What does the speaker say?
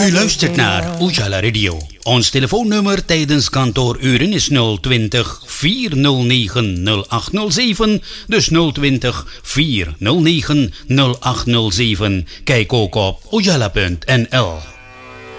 U luistert naar Ujala Radio. Ons telefoonnummer tijdens kantooruren is 020 409 0807. Dus 020 409 0807. Kijk ook op ujala.nl.